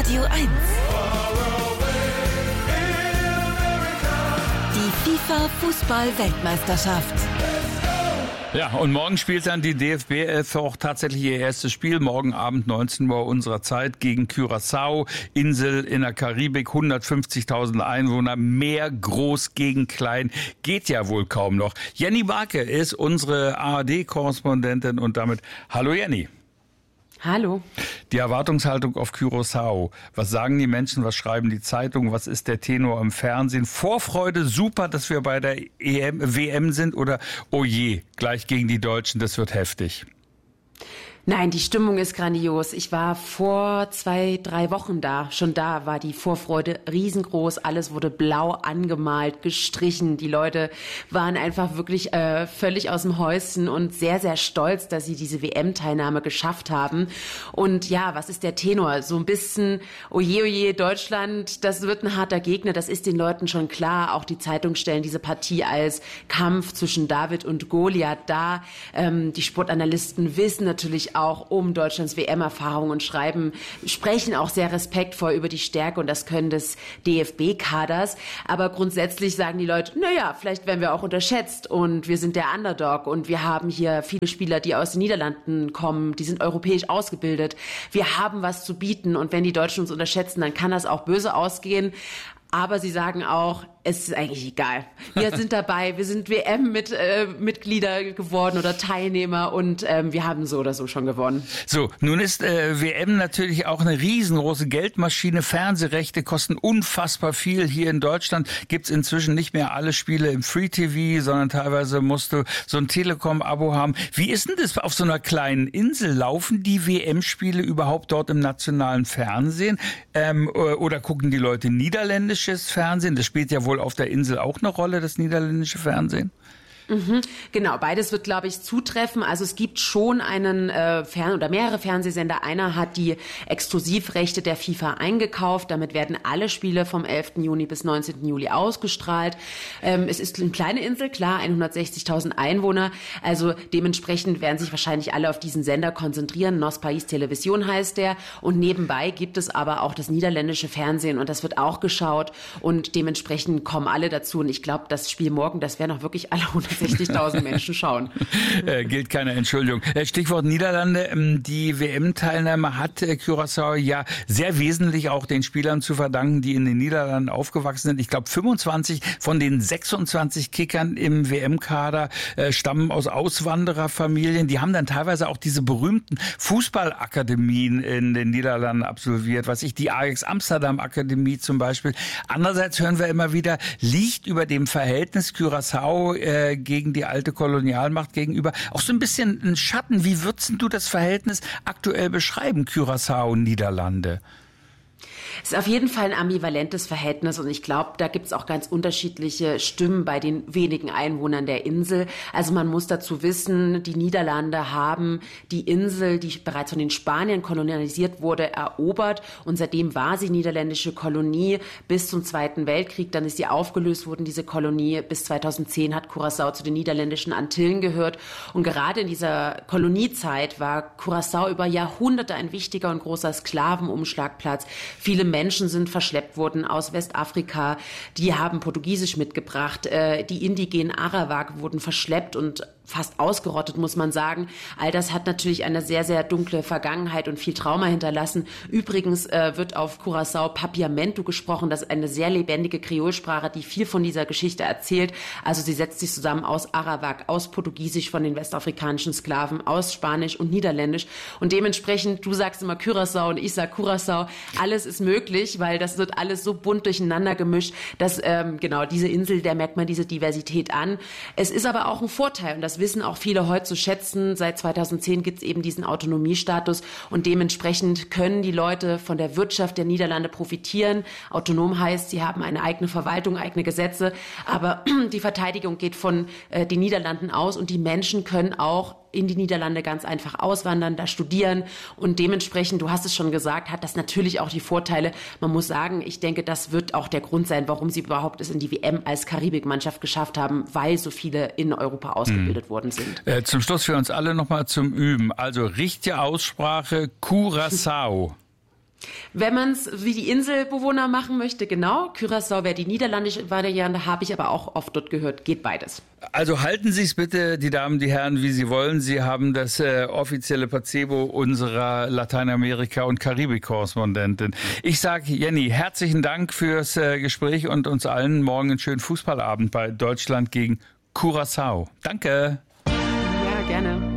Radio 1. Die FIFA-Fußball-Weltmeisterschaft. Ja, und morgen spielt dann die DFB-11 auch tatsächlich ihr erstes Spiel. Morgen Abend 19 Uhr unserer Zeit gegen Curaçao. Insel in der Karibik, 150.000 Einwohner. Mehr groß gegen klein geht ja wohl kaum noch. Jenny Barke ist unsere ARD-Korrespondentin und damit hallo Jenny. Hallo. Die Erwartungshaltung auf Curaçao. Was sagen die Menschen? Was schreiben die Zeitungen? Was ist der Tenor im Fernsehen? Vorfreude, super, dass wir bei der WM sind oder oh je, gleich gegen die Deutschen, das wird heftig. Nein, die Stimmung ist grandios. Ich war vor 2-3 Wochen da. Schon da war die Vorfreude riesengroß. Alles wurde blau angemalt, gestrichen. Die Leute waren einfach wirklich völlig aus dem Häuschen und sehr, sehr stolz, dass sie diese WM-Teilnahme geschafft haben. Und ja, was ist der Tenor? So ein bisschen, oje, Deutschland, das wird ein harter Gegner. Das ist den Leuten schon klar. Auch die Zeitungen stellen diese Partie als Kampf zwischen David und Goliath dar. Die Sportanalysten wissen natürlich auch um Deutschlands WM-Erfahrung und sprechen auch sehr respektvoll über die Stärke und das Können des DFB-Kaders. Aber grundsätzlich sagen die Leute, vielleicht werden wir auch unterschätzt und wir sind der Underdog und wir haben hier viele Spieler, die aus den Niederlanden kommen, die sind europäisch ausgebildet. Wir haben was zu bieten und wenn die Deutschen uns unterschätzen, dann kann das auch böse ausgehen. Aber sie sagen auch, es ist eigentlich egal. Wir sind dabei, wir sind WM-Mitglieder geworden oder Teilnehmer und wir haben so oder so schon gewonnen. So, nun ist WM natürlich auch eine riesengroße Geldmaschine. Fernsehrechte kosten unfassbar viel. Hier in Deutschland gibt's inzwischen nicht mehr alle Spiele im Free-TV, sondern teilweise musst du so ein Telekom-Abo haben. Wie ist denn das auf so einer kleinen Insel? Laufen die WM-Spiele überhaupt dort im nationalen Fernsehen? Oder gucken die Leute niederländisches Fernsehen? Das spielt ja wohl auf der Insel auch eine Rolle, das niederländische Fernsehen? Genau, beides wird, glaube ich, zutreffen. Also es gibt schon einen oder mehrere Fernsehsender. Einer hat die Exklusivrechte der FIFA eingekauft. Damit werden alle Spiele vom 11. Juni bis 19. Juli ausgestrahlt. Es ist eine kleine Insel, klar, 160.000 Einwohner. Also dementsprechend werden sich wahrscheinlich alle auf diesen Sender konzentrieren. Nos País Television heißt der. Und nebenbei gibt es aber auch das niederländische Fernsehen und das wird auch geschaut. Und dementsprechend kommen alle dazu. Und ich glaube, das Spiel morgen, das werden auch wirklich alle 60.000 Menschen schauen. Gilt keine Entschuldigung. Stichwort Niederlande. Die WM-Teilnahme hat Curaçao ja sehr wesentlich auch den Spielern zu verdanken, die in den Niederlanden aufgewachsen sind. Ich glaube, 25 von den 26 Kickern im WM-Kader stammen aus Auswandererfamilien. Die haben dann teilweise auch diese berühmten Fußballakademien in den Niederlanden absolviert. Die Ajax Amsterdam Akademie zum Beispiel. Andererseits hören wir immer wieder, liegt über dem Verhältnis Curaçao gegen die alte Kolonialmacht gegenüber auch so ein bisschen ein Schatten. Wie würdest du das Verhältnis aktuell beschreiben, Curaçao und Niederlande? Es ist auf jeden Fall ein ambivalentes Verhältnis und ich glaube, da gibt es auch ganz unterschiedliche Stimmen bei den wenigen Einwohnern der Insel. Also man muss dazu wissen, die Niederlande haben die Insel, die bereits von den Spaniern kolonialisiert wurde, erobert und seitdem war sie niederländische Kolonie bis zum Zweiten Weltkrieg. Dann ist sie aufgelöst worden, diese Kolonie. Bis 2010 hat Curaçao zu den niederländischen Antillen gehört und gerade in dieser Koloniezeit war Curaçao über Jahrhunderte ein wichtiger und großer Sklavenumschlagplatz. Viele Menschen sind verschleppt worden aus Westafrika, die haben Portugiesisch mitgebracht, die indigenen Arawak wurden verschleppt und fast ausgerottet, muss man sagen. All das hat natürlich eine sehr, sehr dunkle Vergangenheit und viel Trauma hinterlassen. Übrigens wird auf Curaçao Papiamento gesprochen. Das ist eine sehr lebendige Kreolsprache, die viel von dieser Geschichte erzählt. Also sie setzt sich zusammen aus Arawak, aus Portugiesisch von den westafrikanischen Sklaven, aus Spanisch und Niederländisch. Und dementsprechend, du sagst immer Curaçao und ich sag Curaçao, alles ist möglich, weil das wird alles so bunt durcheinander gemischt, dass diese Insel, der merkt man diese Diversität an. Es ist aber auch ein Vorteil und das wissen auch viele heute zu schätzen. Seit 2010 gibt es eben diesen Autonomiestatus und dementsprechend können die Leute von der Wirtschaft der Niederlande profitieren. Autonom heißt, sie haben eine eigene Verwaltung, eigene Gesetze, aber die Verteidigung geht von den Niederlanden aus und die Menschen können auch in die Niederlande ganz einfach auswandern, da studieren und dementsprechend, du hast es schon gesagt, hat das natürlich auch die Vorteile. Man muss sagen, ich denke, das wird auch der Grund sein, warum sie überhaupt es in die WM als Karibikmannschaft geschafft haben, weil so viele in Europa ausgebildet worden sind. Zum Schluss für uns alle nochmal zum Üben. Also richtige Aussprache, Curaçao. Wenn man es wie die Inselbewohner machen möchte, genau. Curaçao wäre die niederländische Variante, habe ich aber auch oft dort gehört. Geht beides. Also halten Sie es bitte, die Damen, die Herren, wie Sie wollen. Sie haben das offizielle Placebo unserer Lateinamerika- und Karibik-Korrespondentin. Ich sage, Jenny, herzlichen Dank fürs Gespräch und uns allen morgen einen schönen Fußballabend bei Deutschland gegen Curaçao. Danke. Ja, gerne.